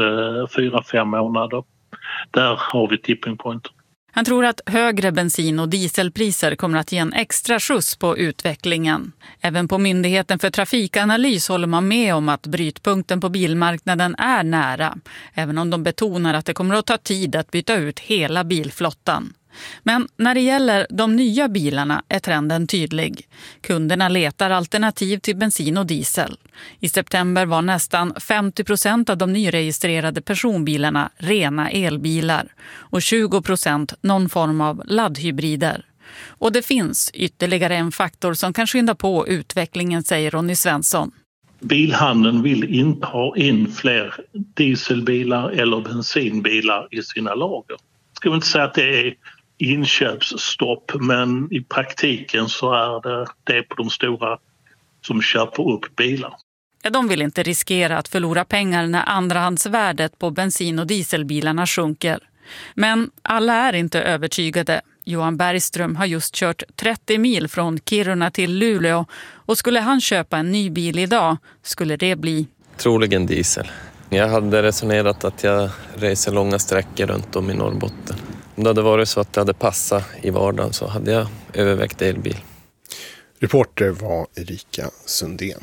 4-5 månader. Där har vi tipping point. Han tror att högre bensin- och dieselpriser kommer att ge en extra skjuts på utvecklingen. Även på Myndigheten för trafikanalys håller man med om att brytpunkten på bilmarknaden är nära, även om de betonar att det kommer att ta tid att byta ut hela bilflottan. Men när det gäller de nya bilarna är trenden tydlig. Kunderna letar alternativ till bensin och diesel. I september var nästan 50% av de nyregistrerade personbilarna rena elbilar och 20% någon form av laddhybrider. Och det finns ytterligare en faktor som kan skynda på utvecklingen, säger Ronny Svensson. Bilhandeln vill inte ha in fler dieselbilar eller bensinbilar i sina lager. Ska vi inte säga att det är inköpsstopp, men i praktiken så är det på de stora som köper upp bilar. Ja, de vill inte riskera att förlora pengar när andrahandsvärdet på bensin- och dieselbilarna sjunker. Men alla är inte övertygade. Johan Bergström har just kört 30 mil från Kiruna till Luleå och skulle han köpa en ny bil idag skulle det bli troligen diesel. Jag hade resonerat att jag reser långa sträckor runt om i Norrbotten. Om det hade varit så att det hade passat i vardagen så hade jag övervägt elbil. Reporter var Erika Sundén.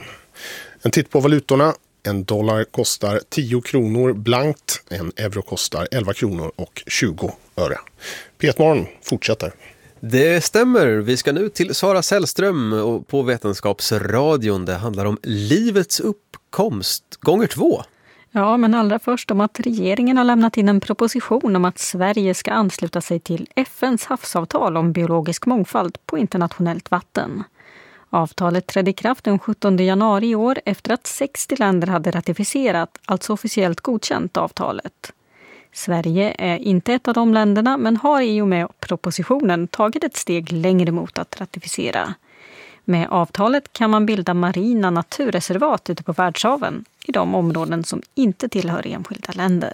En titt på valutorna. En dollar kostar 10 kronor blankt. En euro kostar 11 kronor och 20 öre. P1-morgon fortsätter. Det stämmer. Vi ska nu till Sara Sällström och på Vetenskapsradion. Det handlar om livets uppkomst gånger 2. Ja, men allra först om att regeringen har lämnat in en proposition om att Sverige ska ansluta sig till FN:s havsavtal om biologisk mångfald på internationellt vatten. Avtalet trädde i kraft den 17 januari i år efter att 60 länder hade ratificerat, alltså officiellt godkänt avtalet. Sverige är inte ett av de länderna, men har i och med propositionen tagit ett steg längre mot att ratificera. Med avtalet kan man bilda marina naturreservat ute på världshaven i de områden som inte tillhör enskilda länder.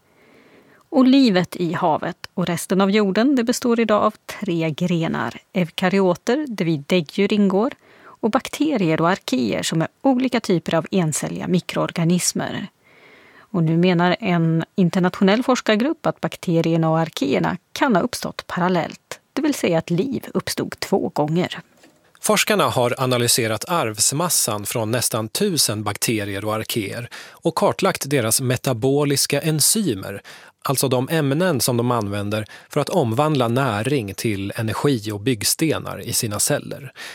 Och livet i havet och resten av jorden det består idag av 3 grenar. Eukaryoter, där vi däggdjur ingår, och bakterier och arkeer som är olika typer av encelliga mikroorganismer. Och nu menar en internationell forskargrupp att bakterierna och arkeerna kan ha uppstått parallellt, det vill säga att liv uppstod 2 gånger. Forskarna har analyserat arvsmassan från nästan 1000 bakterier och arkeer och kartlagt deras metaboliska enzymer, alltså de ämnen som de använder för att omvandla näring till energi och byggstenar i sina celler.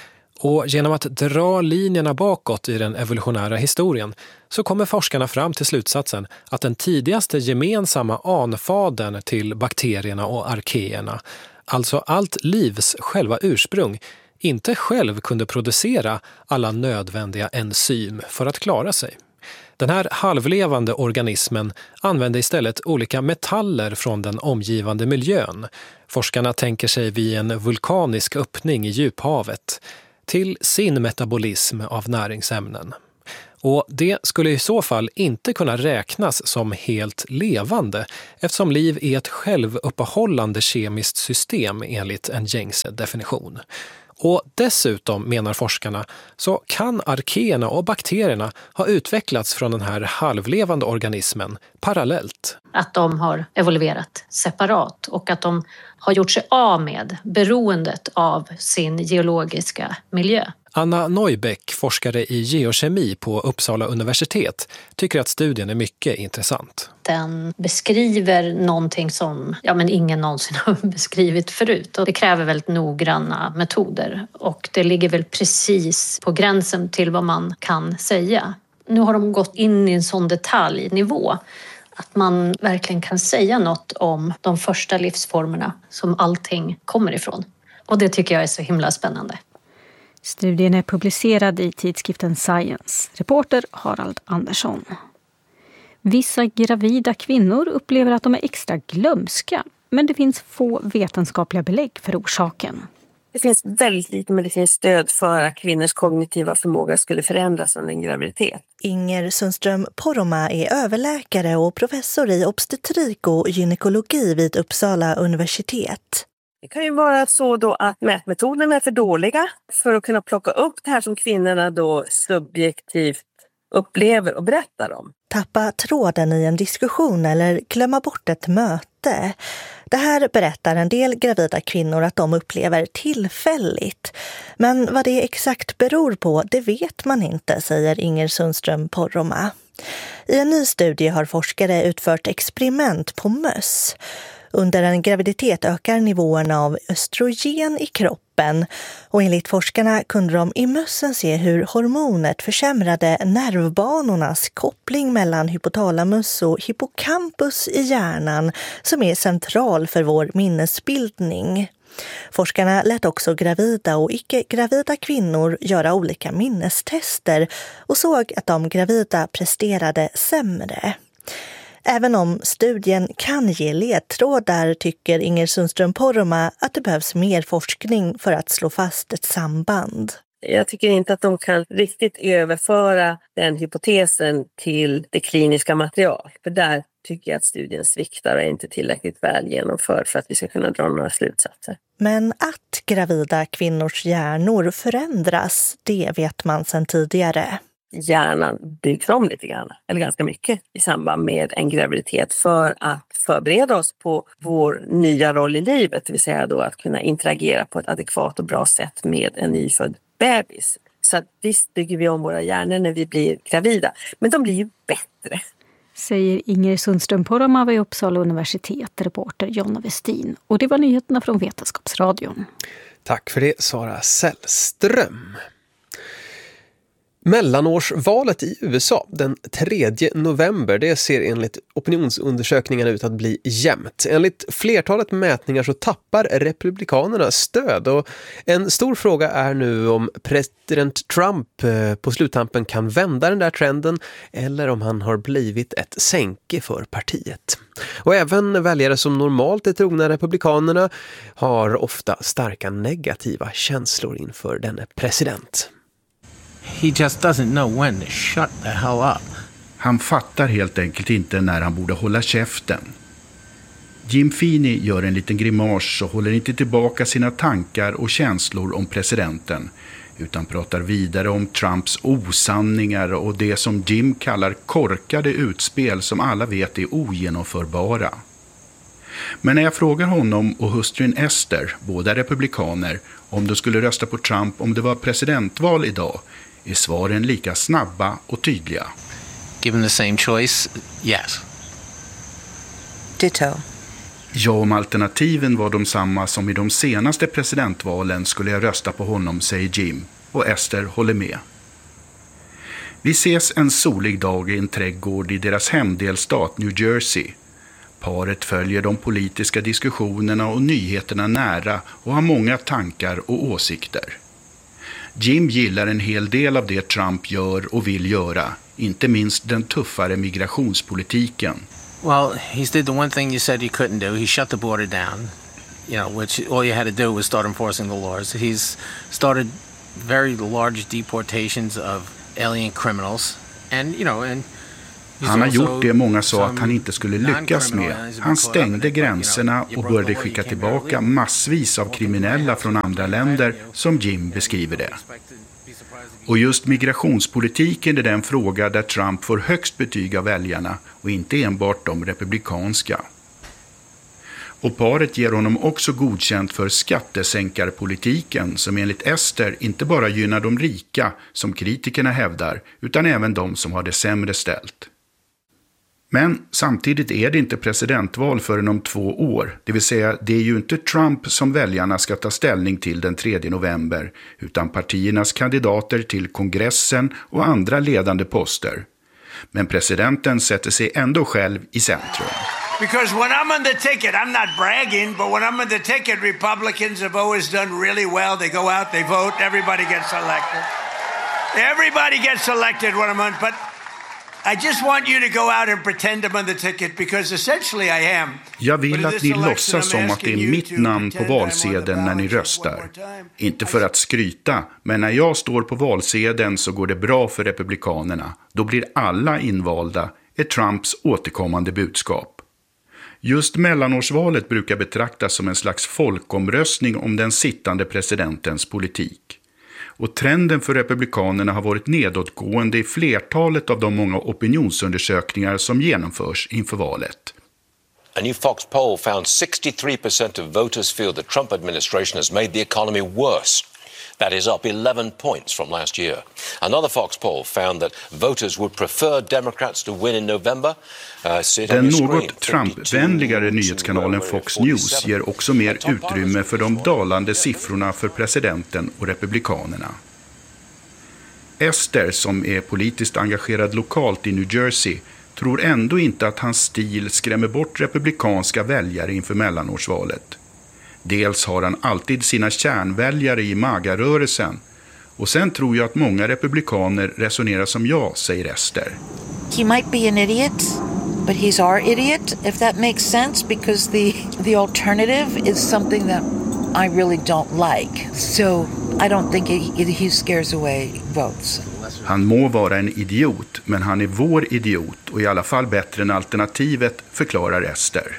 Och genom att dra linjerna bakåt i den evolutionära historien så kommer forskarna fram till slutsatsen att den tidigaste gemensamma anfadern till bakterierna och arkeerna, alltså allt livs själva ursprung, inte själv kunde producera alla nödvändiga enzym för att klara sig. Den här halvlevande organismen använde istället olika metaller från den omgivande miljön. Forskarna tänker sig vid en vulkanisk öppning i djuphavet till sin metabolism av näringsämnen. Och det skulle i så fall inte kunna räknas som helt levande eftersom liv är ett självuppehållande kemiskt system enligt en gängse definition. Och dessutom, menar forskarna, så kan arkeerna och bakterierna ha utvecklats från den här halvlevande organismen parallellt. Att de har evolverat separat och att de har gjort sig av med beroendet av sin geologiska miljö. Anna Neubeck, forskare i geokemi på Uppsala universitet, tycker att studien är mycket intressant. Den beskriver någonting som ingen någonsin har beskrivit förut. Och det kräver väldigt noggranna metoder. Och det ligger väl precis på gränsen till vad man kan säga. Nu har de gått in i en sån detaljnivå att man verkligen kan säga något om de första livsformerna som allting kommer ifrån. Och det tycker jag är så himla spännande. Studien är publicerad i tidskriften Science. Reporter Harald Andersson. Vissa gravida kvinnor upplever att de är extra glömska, men det finns få vetenskapliga belägg för orsaken. Det finns väldigt lite medicinskt stöd för att kvinnors kognitiva förmåga skulle förändras under en graviditet. Inger Sundström Poromaa är överläkare och professor i obstetrik och gynekologi vid Uppsala universitet. Det kan ju vara så då att mätmetoderna är för dåliga för att kunna plocka upp det här som kvinnorna då subjektivt upplever och berättar om. Tappa tråden i en diskussion eller glömma bort ett möte. Det här berättar en del gravida kvinnor att de upplever tillfälligt. Men vad det exakt beror på, det vet man inte, säger Inger Sundström Poromaa. I en ny studie har forskare utfört experiment på möss. Under en graviditet ökar nivåerna av östrogen i kroppen och enligt forskarna kunde de i mössen se hur hormonet försämrade nervbanornas koppling mellan hypotalamus och hippocampus i hjärnan som är central för vår minnesbildning. Forskarna lät också gravida och icke-gravida kvinnor göra olika minnestester och såg att de gravida presterade sämre. Även om studien kan ge ledtrådar tycker Inger Sundström Poromaa att det behövs mer forskning för att slå fast ett samband. Jag tycker inte att de kan riktigt överföra den hypotesen till det kliniska material. För där tycker jag att studien sviktar och är inte tillräckligt väl genomförd för att vi ska kunna dra några slutsatser. Men att gravida kvinnors hjärnor förändras, det vet man sedan tidigare. Hjärnan byggs om lite grann, eller ganska mycket, i samband med en graviditet för att förbereda oss på vår nya roll i livet. Det vill säga då att kunna interagera på ett adekvat och bra sätt med en nyfödd bebis. Så att visst bygger vi om våra hjärnor när vi blir gravida, men de blir ju bättre. Säger Inger Sundström Poromaa vid Uppsala universitet, reporter Jonna Westin. Och det var nyheterna från Vetenskapsradion. Tack för det, Sara Sällström. Mellanårsvalet i USA den 3 november, det ser enligt opinionsundersökningarna ut att bli jämnt. Enligt flertalet mätningar så tappar republikanerna stöd och en stor fråga är nu om president Trump på sluttampen kan vända den där trenden eller om han har blivit ett sänke för partiet. Och även väljare som normalt är trogna republikanerna har ofta starka negativa känslor inför denne president. He just doesn't know when to shut the hell up. Han fattar helt enkelt inte när han borde hålla käften. Jim Feeney gör en liten grimas och håller inte tillbaka sina tankar och känslor om presidenten utan pratar vidare om Trumps osanningar och det som Jim kallar korkade utspel som alla vet är ogenomförbara. Men när jag frågar honom och hustrun Esther, båda republikaner, om de skulle rösta på Trump om det var presidentval idag, är svaren lika snabba och tydliga. Given the same choice, yes. Ditto. Ja, om alternativen var de samma som i de senaste presidentvalen skulle jag rösta på honom, säger Jim, och Esther håller med. Vi ses en solig dag i en trädgård i deras hemdelstat New Jersey. Paret följer de politiska diskussionerna och nyheterna nära och har många tankar och åsikter. Jim gillar en hel del av det Trump gör och vill göra, inte minst den tuffare migrationspolitiken. Well, he did the one thing you said you couldn't do. He shut the border down, which all you had to do was start enforcing the laws. He's started very large deportations of alien criminals, and han har gjort det många sa att han inte skulle lyckas med. Han stängde gränserna och började skicka tillbaka massvis av kriminella från andra länder, som Jim beskriver det. Och just migrationspolitiken är den fråga där Trump får högst betyg av väljarna och inte enbart de republikanska. Och paret ger honom också godkänt för skattesänkarpolitiken som enligt Esther inte bara gynnar de rika som kritikerna hävdar utan även de som har det sämre ställt. Men samtidigt är det inte presidentval förrän om 2 år, det vill säga det är ju inte Trump som väljarna ska ta ställning till den 3 november utan partiernas kandidater till kongressen och andra ledande poster. Men presidenten sätter sig ändå själv i centrum. Because when I'm on the ticket, I'm not bragging, but when I'm on the ticket, Republicans have always done really well. They go out, they vote, everybody gets elected. Everybody gets elected when I'm on, but I just want you to go out and pretend I'm on the ticket because essentially I am. Jag vill att ni låtsas som att det är mitt namn på valsedeln när ni röstar. Inte för att skryta, men när jag står på valsedeln så går det bra för republikanerna. Då blir alla invalda, är Trumps återkommande budskap. Just mellanårsvalet brukar betraktas som en slags folkomröstning om den sittande presidentens politik. Och trenden för republikanerna har varit nedåtgående i flertalet av de många opinionsundersökningar som genomförs inför valet. A new Fox poll found 63% of voters feel the Trump administration has made the economy worse. That is up 11 points from last year. Another Fox poll found that voters would prefer Democrats to win in November. Den något Trump-vänligare nyhetskanalen Fox News ger också mer utrymme för de dalande siffrorna för presidenten och republikanerna. Esther, som är politiskt engagerad lokalt i New Jersey, tror ändå inte att hans stil skrämmer bort republikanska väljare inför mellanårsvalet. Dels har han alltid sina kärnväljare i MAGA-rörelsen. Och sen tror jag att många republikaner resonerar som jag, säger Esther. He might be an idiot, but he's our idiot, if that makes sense, because the alternative is something that I really don't like. So I don't think he scares away votes. Han må vara en idiot, men han är vår idiot och i alla fall bättre än alternativet, förklarar Esther.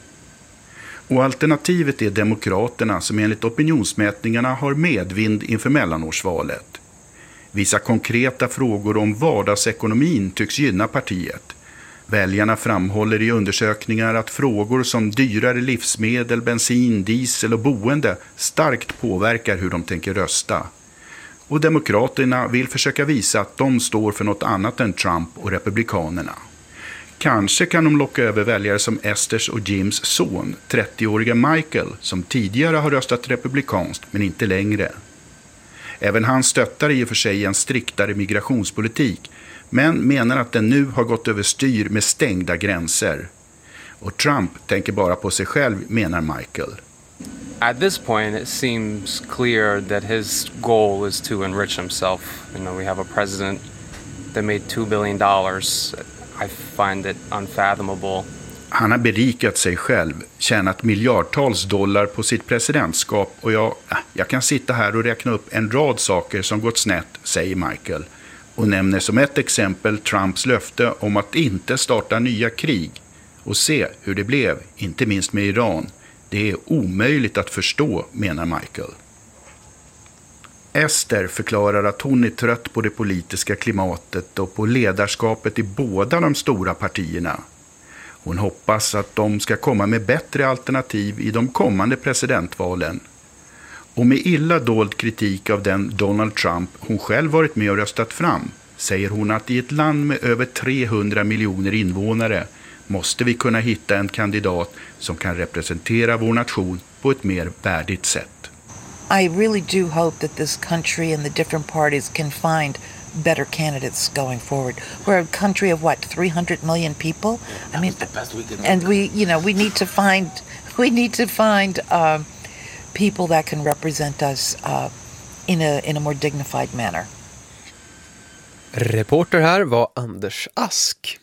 Och alternativet är demokraterna som enligt opinionsmätningarna har medvind inför mellanårsvalet. Vissa konkreta frågor om vardagsekonomin tycks gynna partiet. Väljarna framhåller i undersökningar att frågor som dyrare livsmedel, bensin, diesel och boende starkt påverkar hur de tänker rösta. Och demokraterna vill försöka visa att de står för något annat än Trump och republikanerna. Kanske kan de locka över väljare som Esthers och Jims son, 30-åriga Michael, som tidigare har röstat republikanskt men inte längre. Även han stöttar i och för sig en striktare migrationspolitik, men menar att den nu har gått över styr med stängda gränser. Och Trump tänker bara på sig själv, menar Michael. At this point, it seems clear that his goal is to enrich himself. We have a president that made $2 billion. I find it unfathomable. Han har berikat sig själv, tjänat miljardtals dollar på sitt presidentskap och jag kan sitta här och räkna upp en rad saker som gått snett, säger Michael. Och nämner som ett exempel Trumps löfte om att inte starta nya krig. Och se hur det blev, inte minst med Iran. Det är omöjligt att förstå, menar Michael. Esther förklarar att hon är trött på det politiska klimatet och på ledarskapet i båda de stora partierna. Hon hoppas att de ska komma med bättre alternativ i de kommande presidentvalen. Och med illa dold kritik av den Donald Trump hon själv varit med och röstat fram, säger hon att i ett land med över 300 miljoner invånare måste vi kunna hitta en kandidat som kan representera vår nation på ett mer värdigt sätt. I really do hope that this country and the different parties can find better candidates going forward. We're a country of 300 million people. I mean, and we need to find people that can represent us in a more dignified manner. Reporter här var Anders Ask.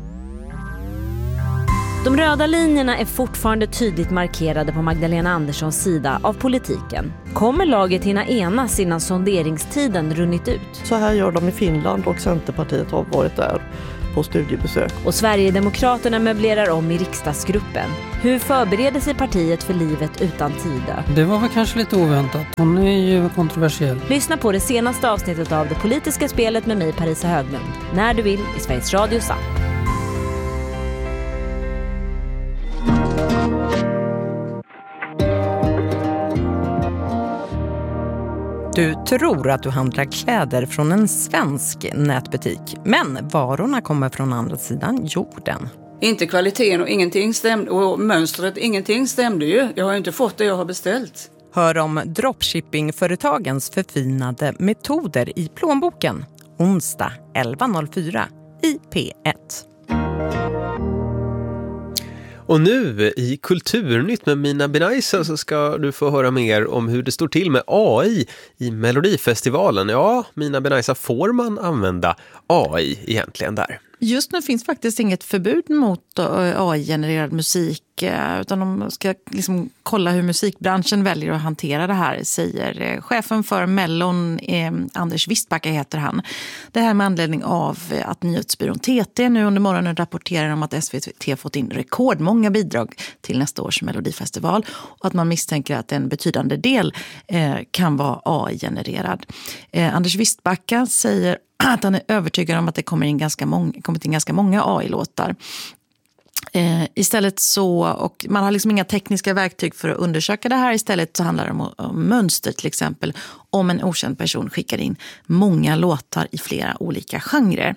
De röda linjerna är fortfarande tydligt markerade på Magdalena Anderssons sida av politiken. Kommer laget hinna enas innan sonderingstiden runnit ut? Så här gör de i Finland och Centerpartiet har varit där på studiebesök. Och Sverigedemokraterna möblerar om i riksdagsgruppen. Hur förbereder sig partiet för livet utan Tida? Det var väl kanske lite oväntat. Hon är ju kontroversiell. Lyssna på det senaste avsnittet av Det politiska spelet med mig, Parisa Höglund. När du vill i Sveriges Radios app. Du tror att du handlar kläder från en svensk nätbutik, men varorna kommer från andra sidan jorden. Inte kvaliteten och ingenting stämde, och mönstret, ingenting stämde ju. Jag har inte fått det jag har beställt. Hör om dropshippingföretagens förfinade metoder i plånboken. Onsdag 11.04 i P1. Och nu i Kulturnytt med Mina Benaisa så ska du få höra mer om hur det står till med AI i Melodifestivalen. Ja, Mina Benaisa, får man använda AI egentligen där? Just nu finns faktiskt inget förbud mot AI-genererad musik, utan de ska liksom kolla hur musikbranschen väljer att hantera det här, säger chefen för Mellon, Anders Wistbacka heter han. Det här med anledning av att nyhetsbyrån TT nu under morgonen rapporterar om att SVT fått in rekordmånga bidrag till nästa års Melodifestival och att man misstänker att en betydande del kan vara AI-genererad. Anders Wistbacka säger att han är övertygad om att det kommer in ganska många AI-låtar. Istället så, och man har liksom inga tekniska verktyg för att undersöka det här. Istället så handlar det om mönster, till exempel om en okänd person skickar in många låtar i flera olika genrer.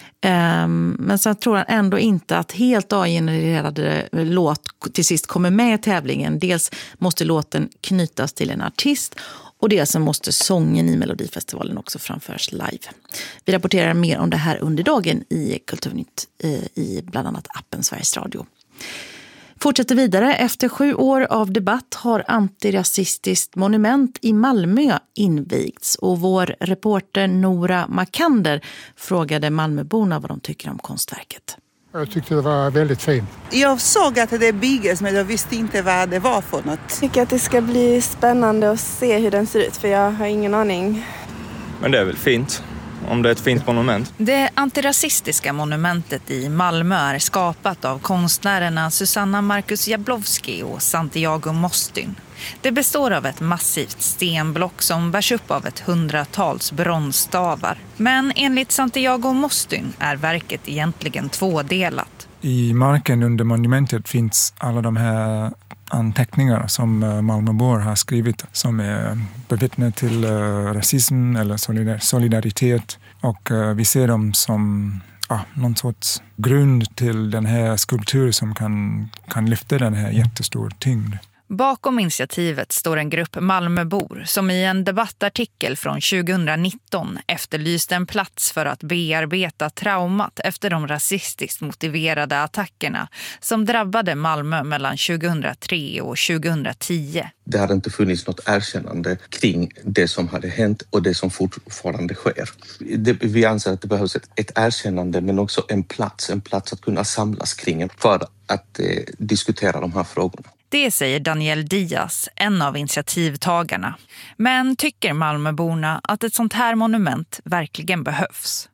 Men sen tror han ändå inte att helt AI-genererade låt till sist kommer med i tävlingen. Dels måste låten knytas till en artist, och dels så måste sången i Melodifestivalen också framföras live. Vi rapporterar mer om det här under dagen i Kulturnytt i bland annat appen Sveriges Radio. Fortsätter vidare. Efter 7 år av debatt har antirasistiskt monument i Malmö invigts. Och vår reporter Nora Makander frågade Malmöborna vad de tycker om konstverket. Jag tyckte det var väldigt fint. Jag såg att det byggs, men jag visste inte vad det var för något. Jag tycker att det ska bli spännande att se hur den ser ut, för jag har ingen aning. Men det är väl fint, om det är ett fint monument. Det antirasistiska monumentet i Malmö är skapat av konstnärerna Susanna Marcus Jablowski och Santiago Mostyn. Det består av ett massivt stenblock som bärs upp av ett 100-tals bronsstavar. Men enligt Santiago Mostyn är verket egentligen tvådelat. I marken under monumentet finns alla de här anteckningar som Malmöbor har skrivit som är bevittnat till rasism eller solidaritet. Och vi ser dem som någon sorts grund till den här skulpturen som kan lyfta den här jättestor tyngd. Bakom initiativet står en grupp Malmöbor som i en debattartikel från 2019 efterlyste en plats för att bearbeta traumat efter de rasistiskt motiverade attackerna som drabbade Malmö mellan 2003 och 2010. Det hade inte funnits något erkännande kring det som hade hänt och det som fortfarande sker. Vi anser att det behövs ett erkännande, men också en plats att kunna samlas kring för att diskutera de här frågorna. Det säger Daniel Diaz, en av initiativtagarna. Men tycker Malmöborna att ett sånt här monument verkligen behövs?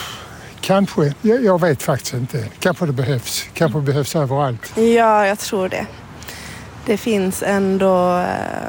Kanske. Jag vet faktiskt inte. Kanske det behövs. Kanske det behövs överallt. Ja, jag tror det. Det finns ändå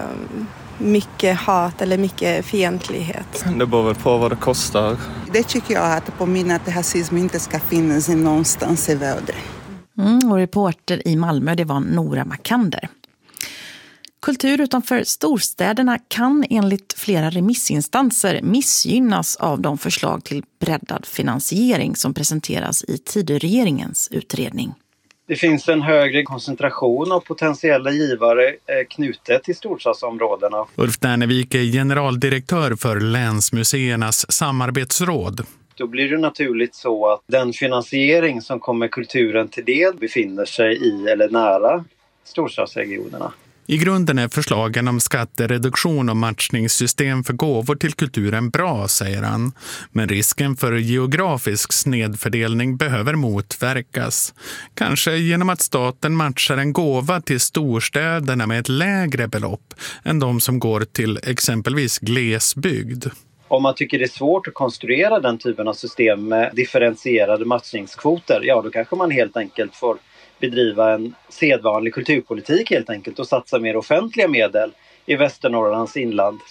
mycket hat eller mycket fientlighet. Det beror väl på vad det kostar. Det tycker jag att påminner att rasism inte ska finnas någonstans i världen. Och reporter i Malmö, det var Nora Makander. Kultur utanför storstäderna kan enligt flera remissinstanser missgynnas av de förslag till breddad finansiering som presenteras i Tidöregeringens utredning. Det finns en högre koncentration av potentiella givare knutet till storstadsområdena. Ulf Dernevik är generaldirektör för Länsmuseernas samarbetsråd. Då blir det naturligt så att den finansiering som kommer kulturen till del befinner sig i eller nära storstadsregionerna. I grunden är förslagen om skattereduktion och matchningssystem för gåvor till kulturen bra, säger han. Men risken för geografisk snedfördelning behöver motverkas. Kanske genom att staten matchar en gåva till storstäderna med ett lägre belopp än de som går till exempelvis glesbygd. Om man tycker det är svårt att konstruera den typen av system med differentierade matchningskvoter, ja då kanske man helt enkelt får bedriva en sedvanlig kulturpolitik helt enkelt och satsa mer offentliga medel i Västernorrlands inland